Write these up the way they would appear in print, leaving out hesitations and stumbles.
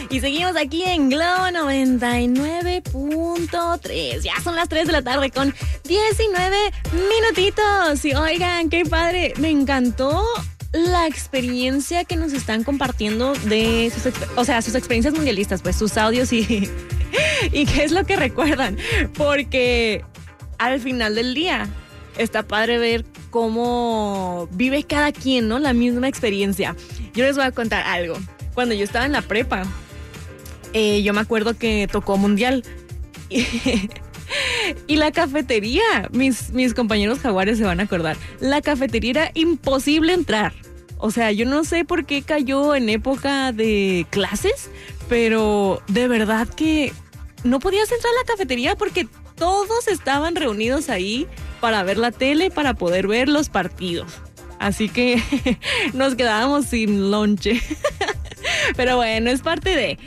Y seguimos aquí en Globo 99.3. Ya son las 3 de la tarde con 19 minutitos. Y oigan, qué padre. Me encantó la experiencia que nos están compartiendo de sus experiencias mundialistas, pues sus audios y qué es lo que recuerdan. Porque al final del día está padre ver cómo vive cada quien, ¿no? La misma experiencia. Yo les voy a contar algo. Cuando yo estaba en la prepa, yo me acuerdo que tocó Mundial. Y la cafetería, mis compañeros jaguares se van a acordar, la cafetería era imposible entrar. O sea, yo no sé por qué cayó en época de clases, pero de verdad que no podías entrar a la cafetería porque todos estaban reunidos ahí para ver la tele, para poder ver los partidos. Así que nos quedábamos sin lonche. Pero bueno, es parte de.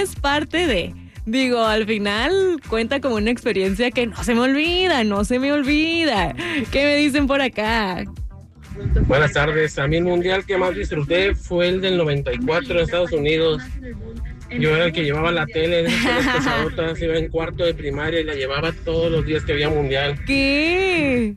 Digo, al final cuenta como una experiencia que no se me olvida. ¿Qué me dicen por acá? Buenas tardes. A mí el mundial que más disfruté fue el del 94 en Estados Unidos. Yo era el que llevaba la tele, las pesadotas, iba en cuarto de primaria y la llevaba todos los días que había mundial. ¿Qué?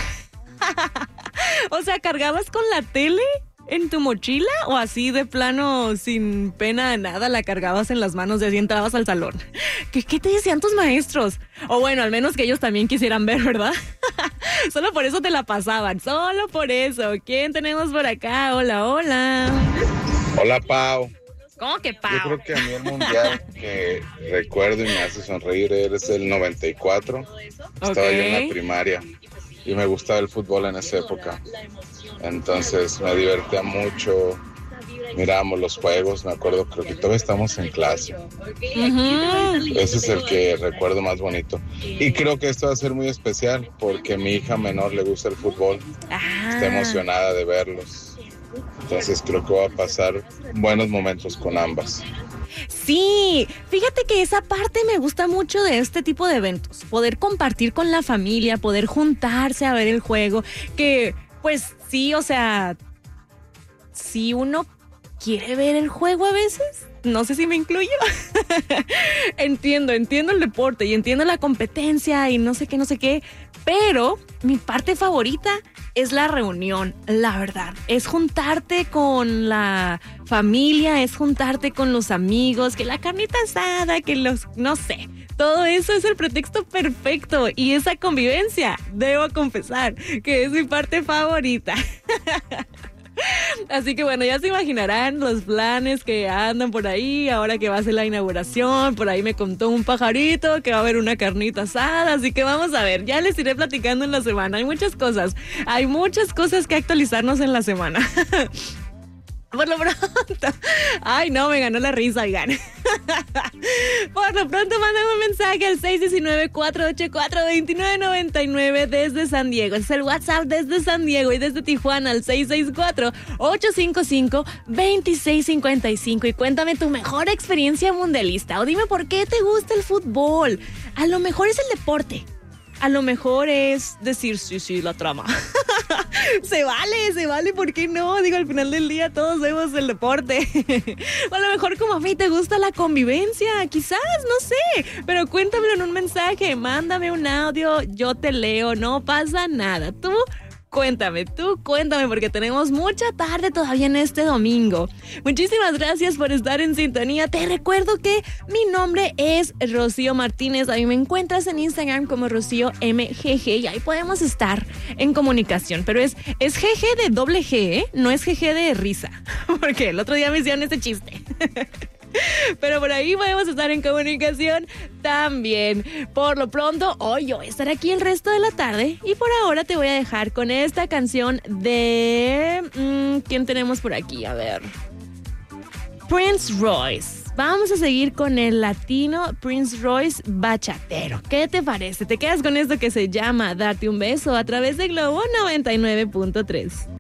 O sea, ¿cargabas con la tele en tu mochila o así de plano, sin pena de nada, la cargabas en las manos y así entrabas al salón? ¿Qué te decían tus maestros? O bueno, al menos que ellos también quisieran ver, ¿verdad? Solo por eso te la pasaban, solo por eso. ¿Quién tenemos por acá? Hola. Hola, Pau. ¿Cómo que Pau? Yo creo que a mí el mundial que recuerdo y me hace sonreír es el 94. Estaba yo en la primaria y me gustaba el fútbol en esa época. Entonces me divertía mucho, mirábamos los juegos, me acuerdo, creo que todavía estamos en clase. Ese es el que recuerdo más bonito. Y creo que esto va a ser muy especial porque a mi hija menor le gusta el fútbol. Está emocionada de verlos. Entonces creo que va a pasar buenos momentos con ambas. Sí, fíjate que esa parte me gusta mucho de este tipo de eventos. Poder compartir con la familia, poder juntarse a ver el juego. Que, pues sí, o sea, si uno quiere ver el juego a veces, no sé si me incluyo. Entiendo el deporte y entiendo la competencia y no sé qué. Pero mi parte favorita es la reunión, la verdad. Es juntarte con la familia, es juntarte con los amigos, que la carnita asada, no sé. Todo eso es el pretexto perfecto y esa convivencia, debo confesar, que es mi parte favorita. Así que bueno, ya se imaginarán los planes que andan por ahí, ahora que va a ser la inauguración. Por ahí me contó un pajarito que va a haber una carnita asada, así que vamos a ver, ya les iré platicando en la semana. Hay muchas cosas que actualizarnos en la semana. Por lo pronto, ay no, me ganó la risa, oigan. Por lo pronto, mándame un mensaje al 619-484-2999 desde San Diego. Es el WhatsApp desde San Diego y desde Tijuana al 664-855-2655. Y cuéntame tu mejor experiencia mundialista o dime por qué te gusta el fútbol. A lo mejor es el deporte. A lo mejor es decir, sí, la trama. Se vale, ¿por qué no? Digo, al final del día todos vemos el deporte. O a lo mejor como a mí te gusta la convivencia, quizás, no sé. Pero cuéntamelo en un mensaje, mándame un audio, yo te leo, no pasa nada. Tú cuéntame, porque tenemos mucha tarde todavía en este domingo. Muchísimas gracias por estar en sintonía. Te recuerdo que mi nombre es Rocío Martínez. A mí me encuentras en Instagram como Rocío MGG y ahí podemos estar en comunicación. Pero es GG de doble G, ¿eh? No es GG de risa. Porque el otro día me hicieron este chiste. Pero por ahí podemos estar en comunicación también. Por lo pronto, hoy yo voy a estar aquí el resto de la tarde y por ahora te voy a dejar con esta canción de... ¿quién tenemos por aquí? A ver. Prince Royce. Vamos a seguir con el latino Prince Royce bachatero. ¿Qué te parece? ¿Te quedas con esto que se llama Darte un beso a través de Globo 99.3?